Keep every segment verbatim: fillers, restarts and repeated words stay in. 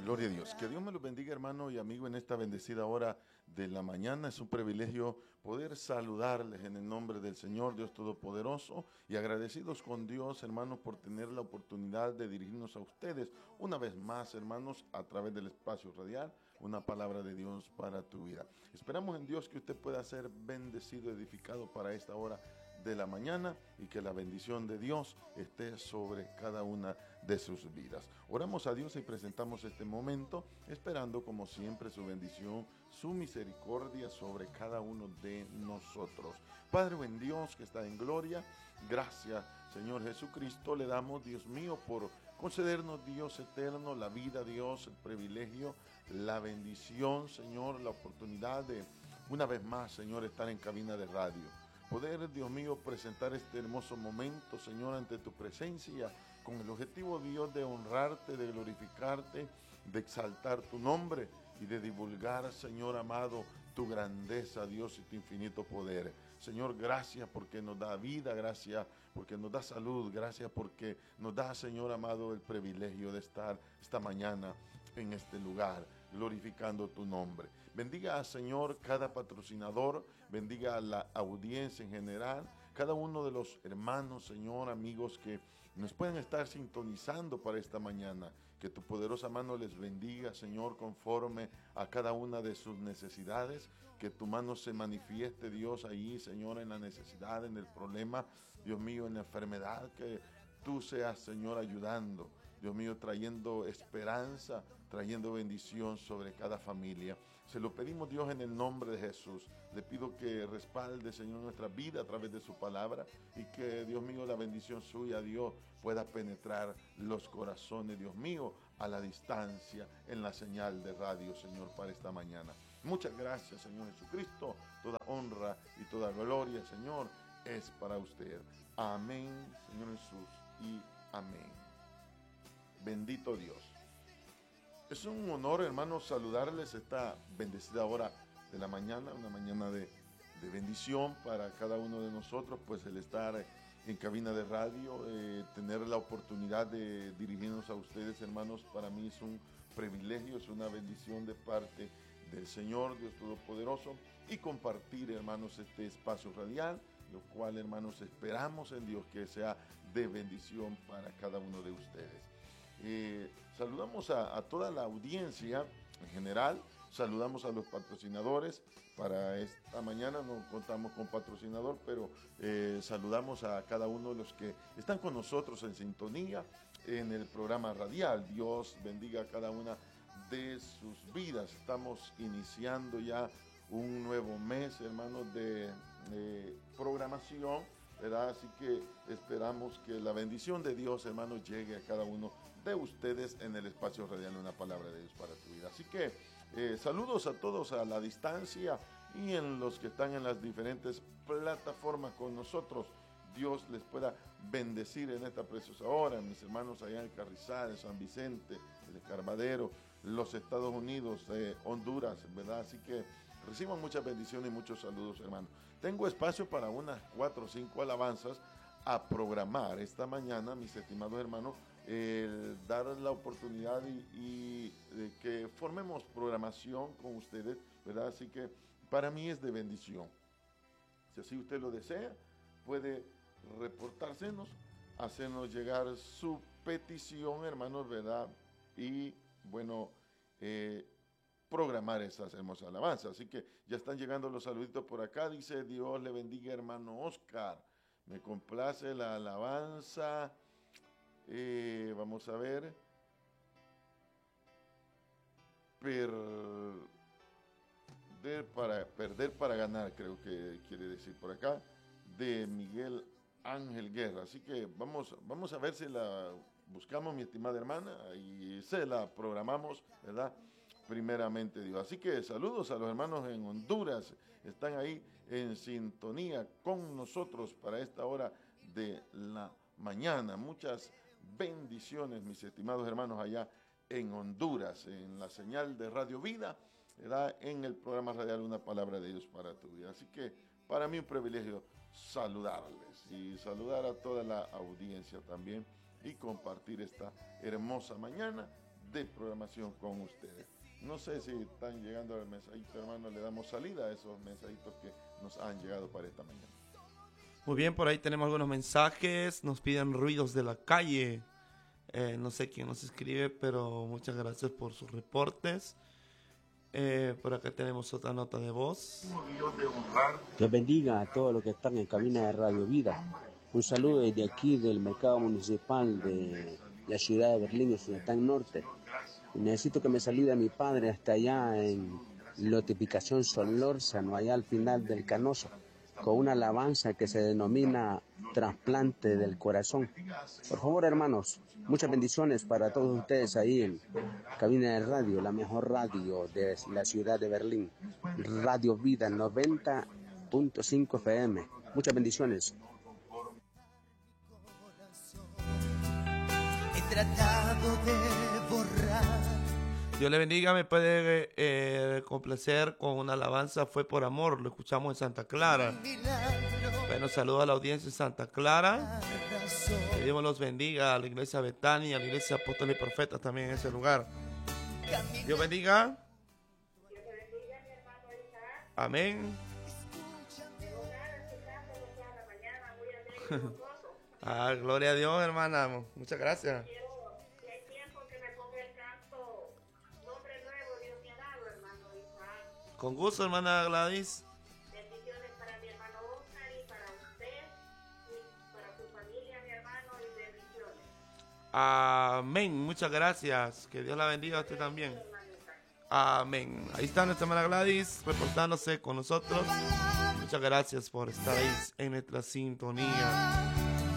Gloria a Dios. Que Dios me los bendiga, hermano y amigo, en esta bendecida hora de la mañana. Es un privilegio poder saludarles en el nombre del Señor, Dios Todopoderoso, y agradecidos con Dios, hermanos, por tener la oportunidad de dirigirnos a ustedes una vez más, hermanos, a través del espacio radial, una palabra de Dios para tu vida. Esperamos en Dios que usted pueda ser bendecido, edificado para esta hora de la mañana, y que la bendición de Dios esté sobre cada una de sus vidas. Oramos a Dios y presentamos este momento, esperando como siempre su bendición, su misericordia sobre cada uno de nosotros. Padre en Dios que está en gloria, gracias Señor Jesucristo le damos, Dios mío, por concedernos, Dios eterno, la vida, Dios, el privilegio, la bendición, Señor, la oportunidad de una vez más, Señor, estar en cabina de radio. Poder, Dios mío, presentar este hermoso momento, Señor, ante tu presencia, con el objetivo, Dios, de honrarte, de glorificarte, de exaltar tu nombre y de divulgar, Señor amado, tu grandeza, Dios, y tu infinito poder. Señor, gracias porque nos da vida, gracias porque nos da salud, gracias porque nos da, Señor amado, el privilegio de estar esta mañana en este lugar, glorificando tu nombre. Bendiga, Señor, cada patrocinador, bendiga a la audiencia en general, cada uno de los hermanos, Señor, amigos que nos pueden estar sintonizando para esta mañana. Que tu poderosa mano les bendiga, Señor, conforme a cada una de sus necesidades. Que tu mano se manifieste, Dios, ahí, Señor, en la necesidad, en el problema, Dios mío, en la enfermedad. Que tú seas, Señor, ayudando, Dios mío, trayendo esperanza, trayendo bendición sobre cada familia. Se lo pedimos, Dios, en el nombre de Jesús. Le pido que respalde, Señor, nuestra vida a través de su palabra, y que, Dios mío, la bendición suya, Dios, pueda penetrar los corazones, Dios mío, a la distancia, en la señal de radio, Señor, para esta mañana. Muchas gracias, Señor Jesucristo. Toda honra y toda gloria, Señor, es para usted. Amén, Señor Jesús, y amén. Bendito Dios. Es un honor, hermanos, saludarles esta bendecida hora de la mañana, una mañana de, de bendición para cada uno de nosotros, pues el estar en cabina de radio, eh, tener la oportunidad de dirigirnos a ustedes, hermanos, para mí es un privilegio, es una bendición de parte del Señor, Dios Todopoderoso, y compartir, hermanos, este espacio radial, lo cual, hermanos, esperamos en Dios que sea de bendición para cada uno de ustedes. Eh, saludamos a, a toda la audiencia en general, saludamos a los patrocinadores. Para esta mañana no contamos con patrocinador, pero eh, saludamos a cada uno de los que están con nosotros en sintonía en el programa radial. Dios bendiga a cada una de sus vidas. Estamos iniciando ya un nuevo mes, hermanos, de, de programación, ¿verdad? Así que esperamos que la bendición de Dios, hermanos, llegue a cada uno de ustedes en el espacio radial, una palabra de Dios para tu vida. Así que eh, saludos a todos a la distancia y en los que están en las diferentes plataformas con nosotros. Dios les pueda bendecir en esta preciosa hora. Mis hermanos allá en Carrizal, en San Vicente, el Carvadero, los Estados Unidos, eh, Honduras, ¿verdad? Así que reciban muchas bendiciones y muchos saludos, hermanos. Tengo espacio para unas cuatro o cinco alabanzas a programar esta mañana, mis estimados hermanos, el dar la oportunidad y, y de que formemos programación con ustedes, ¿verdad? Así que para mí es de bendición. Si así usted lo desea, puede reportársenos, hacernos llegar su petición, hermanos, ¿verdad? Y bueno, eh, programar esas hermosas alabanzas. Así que ya están llegando los saluditos por acá. Dice: Dios le bendiga, hermano Oscar. Me complace la alabanza. Eh, vamos a ver. Perder para, perder para ganar, creo que quiere decir por acá, de Miguel Ángel Guerra. Así que vamos, vamos a ver si la buscamos, mi estimada hermana, y se la programamos, ¿verdad? Primeramente Dios. Así que saludos a los hermanos en Honduras, están ahí en sintonía con nosotros para esta hora de la mañana. Muchas bendiciones, mis estimados hermanos allá en Honduras, en la señal de Radio Vida, ¿verdad? En el programa radial Una Palabra de Dios para tu vida. Así que para mí un privilegio saludarles y saludar a toda la audiencia también y compartir esta hermosa mañana de programación con ustedes. No sé si están llegando el mensajito, hermano, le damos salida a esos mensajitos que nos han llegado para esta mañana. Muy bien, por ahí tenemos algunos mensajes, nos piden ruidos de la calle. Eh, no sé quién nos escribe, pero muchas gracias por sus reportes. Eh, por acá tenemos otra nota de voz. Dios bendiga a todos los que están en cabina de Radio Vida. Un saludo desde aquí del mercado municipal de la ciudad de Berlín, en Ciudad Norte. Necesito que me salude a mi padre hasta allá en Lotificación Solórzano, allá al final del Canoso, con una alabanza que se denomina Trasplante del Corazón. Por favor, hermanos, muchas bendiciones para todos ustedes ahí en cabina de radio, la mejor radio de la ciudad de Berlín, Radio Vida noventa punto cinco F M. Muchas bendiciones. He tratado de borrar. Dios le bendiga, me puede eh, complacer con una alabanza, Fue por amor, lo escuchamos en Santa Clara. Bueno, saludo a la audiencia de Santa Clara. Que Dios los bendiga, a la iglesia Betania, a la iglesia Apóstoles y Profetas también en ese lugar. Dios bendiga. Amén. Ah, gloria a Dios, hermana. Muchas gracias. Con gusto, hermana Gladys. Bendiciones para mi hermano Oscar y para usted y para su familia, mi hermano, y bendiciones. Amén. Muchas gracias. Que Dios la bendiga a usted también. Amén. Ahí está nuestra hermana Gladys reportándose con nosotros. Muchas gracias por estar ahí en nuestra sintonía.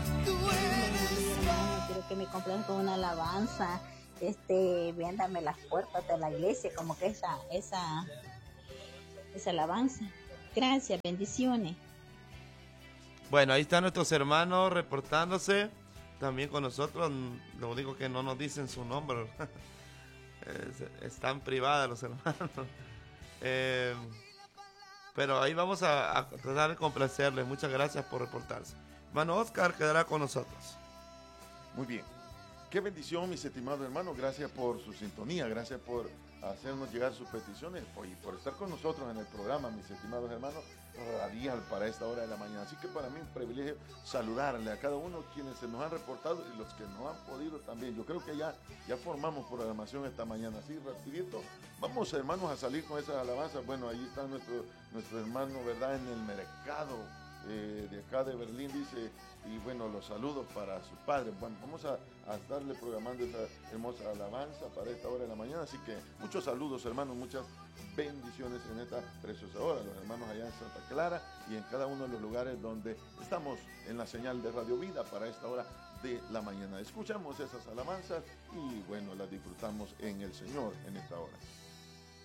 Quiero que me compren con una alabanza. Este, véndame las puertas de la iglesia, como que esa, esa, esa alabanza. Gracias, bendiciones. Bueno, ahí están nuestros hermanos reportándose también con nosotros. Lo único que no nos dicen su nombre. Están privadas los hermanos. Eh, pero ahí vamos a, a tratar de complacerles. Muchas gracias por reportarse. Hermano Oscar quedará con nosotros. Muy bien. Qué bendición, mis estimados hermanos. Gracias por su sintonía. Gracias por hacernos llegar sus peticiones y por estar con nosotros en el programa, mis estimados hermanos, radial para esta hora de la mañana. Así que para mí es un privilegio saludarle a cada uno quienes se nos han reportado y los que no han podido también. Yo creo que ya, ya formamos programación esta mañana. Así, rapidito, vamos, hermanos, a salir con esas alabanzas. Bueno, ahí está nuestro, nuestro hermano, ¿verdad?, en el mercado eh, de acá de Berlín, dice. Y bueno, los saludos para sus padres. Bueno, vamos a, a estarle programando esa hermosa alabanza para esta hora de la mañana. Así que muchos saludos, hermanos, muchas bendiciones en esta preciosa hora. Los hermanos allá en Santa Clara y en cada uno de los lugares donde estamos en la señal de Radio Vida para esta hora de la mañana. Escuchamos esas alabanzas y bueno, las disfrutamos en el Señor en esta hora.